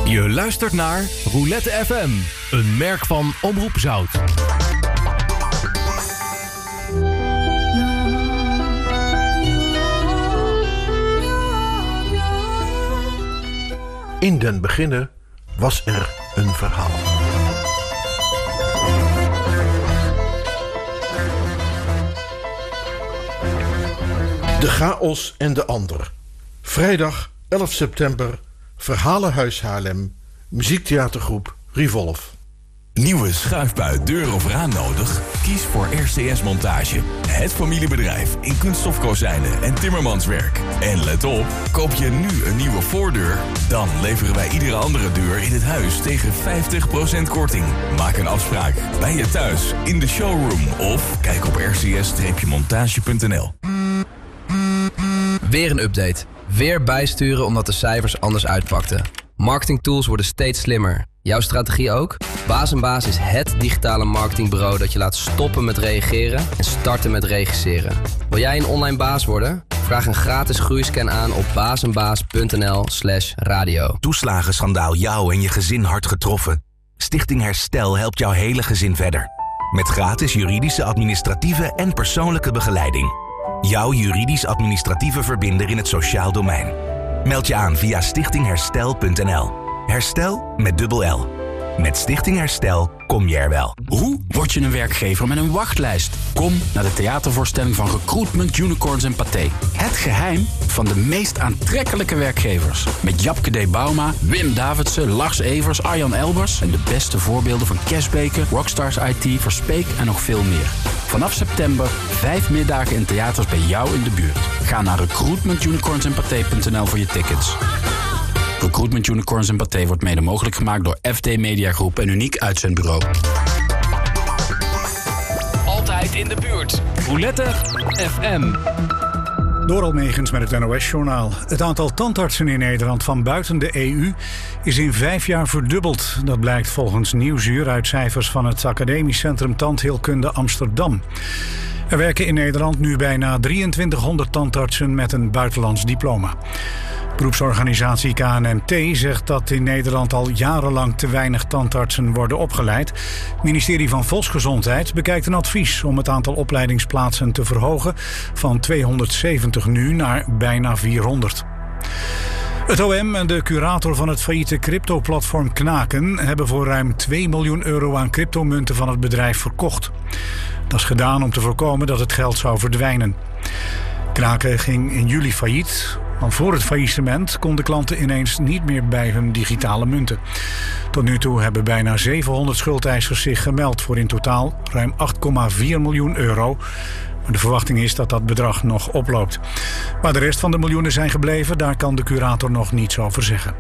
Je luistert naar Roulette FM, een merk van Omroep Zout. In den beginne was er een verhaal. De chaos en de ander. Vrijdag 11 september, Verhalenhuis Haarlem, muziektheatergroep Revolve. Nieuwe schuifbui, deur of raam nodig? Kies voor RCS Montage. Het familiebedrijf in kunststofkozijnen en timmermanswerk. En let op, koop je nu een nieuwe voordeur? Dan leveren wij iedere andere deur in het huis tegen 50% korting. Maak een afspraak bij je thuis, in de showroom of kijk op rcs-montage.nl. Weer een update. Weer bijsturen omdat de cijfers anders uitpakten. Marketingtools worden steeds slimmer. Jouw strategie ook? Baas & Baas is het digitale marketingbureau dat je laat stoppen met reageren en starten met regisseren. Wil jij een online baas worden? Vraag een gratis groeiscan aan op baasnbaas.nl/radio. Toeslagenschandaal jou en je gezin hard getroffen? Stichting Herstel helpt jouw hele gezin verder. Met gratis juridische, administratieve en persoonlijke begeleiding. Jouw juridisch-administratieve verbinder in het sociaal domein. Meld je aan via stichtingherstel.nl. Herstel met dubbel L. Met Stichting Herstel kom je er wel. Hoe word je een werkgever met een wachtlijst? Kom naar de theatervoorstelling van Recruitment, Unicorns en Pathé. Het geheim van de meest aantrekkelijke werkgevers. Met Japke D. Bauma, Wim Davidsen, Lars Evers, Arjan Elbers... en de beste voorbeelden van Kes Beker, Rockstars IT, Verspeek en nog veel meer. Vanaf september 5 middagen in theaters bij jou in de buurt. Ga naar recruitmentunicornsandpathé.nl voor je tickets. Recruitment Unicorns en Pathé wordt mede mogelijk gemaakt door FD Media Groep en Uniek Uitzendbureau. Altijd in de buurt. Roulette FM. Doral Megens met het NOS-journaal. Het aantal tandartsen in Nederland van buiten de EU is in 5 jaar verdubbeld. Dat blijkt volgens Nieuwsuur uit cijfers van het Academisch Centrum Tandheelkunde Amsterdam. Er werken in Nederland nu bijna 2300 tandartsen met een buitenlands diploma. Beroepsorganisatie KNMT zegt dat in Nederland al jarenlang te weinig tandartsen worden opgeleid. Het ministerie van Volksgezondheid bekijkt een advies om het aantal opleidingsplaatsen te verhogen van 270 nu naar bijna 400. Het OM en de curator van het failliete cryptoplatform Knaken hebben voor ruim 2 miljoen euro aan cryptomunten van het bedrijf verkocht. Dat is gedaan om te voorkomen dat het geld zou verdwijnen. Knaken ging in juli failliet. Want voor het faillissement konden klanten ineens niet meer bij hun digitale munten. Tot nu toe hebben bijna 700 schuldeisers zich gemeld voor in totaal ruim 8,4 miljoen euro. Maar de verwachting is dat dat bedrag nog oploopt. Waar de rest van de miljoenen zijn gebleven, daar kan de curator nog niets over zeggen.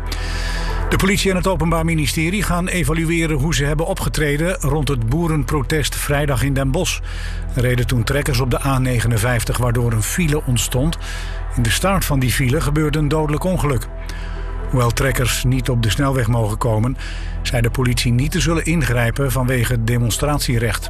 De politie en het Openbaar Ministerie gaan evalueren hoe ze hebben opgetreden rond het boerenprotest vrijdag in Den Bosch. Er reden toen trekkers op de A59 waardoor een file ontstond. In de staart van die file gebeurde een dodelijk ongeluk. Hoewel trekkers niet op de snelweg mogen komen, zei de politie niet te zullen ingrijpen vanwege demonstratierecht.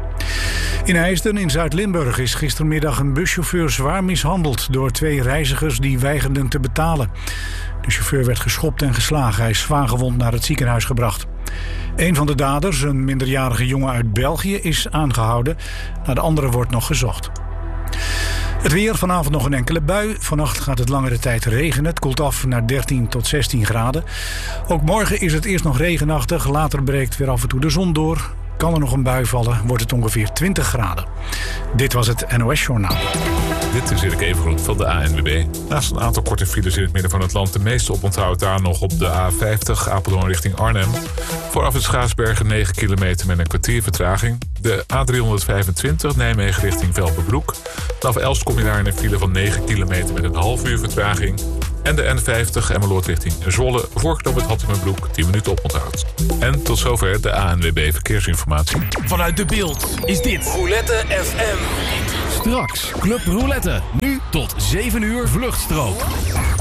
In IJsden in Zuid-Limburg is gistermiddag een buschauffeur zwaar mishandeld door 2 reizigers die weigerden te betalen. De chauffeur werd geschopt en geslagen. Hij is zwaargewond naar het ziekenhuis gebracht. Een van de daders, een minderjarige jongen uit België, is aangehouden. Naar de andere wordt nog gezocht. Het weer, vanavond nog een enkele bui. Vannacht gaat het langere tijd regenen. Het koelt af naar 13 tot 16 graden. Ook morgen is het eerst nog regenachtig. Later breekt weer af en toe de zon door. Kan er nog een bui vallen, wordt het ongeveer 20 graden. Dit was het NOS Journaal. Dit is Erik Evengroen van de ANWB. Naast een aantal korte files in het midden van het land... de meeste oponthoud daar nog op de A50 Apeldoorn richting Arnhem. Vooraf het Schaarsbergen 9 kilometer met een kwartier vertraging. De A325 Nijmegen richting Velperbroek. Vanaf Elst kom je daar in een file van 9 kilometer met een half uur vertraging. En de N50 Emmeloord richting Zwolle voorknop het Hattemerbroek 10 minuten oponthoud. En tot zover de ANWB Verkeersinformatie. Vanuit de Beeld is dit Roulette FM. Straks Club Roulette. Nu tot 7 uur vluchtstrook.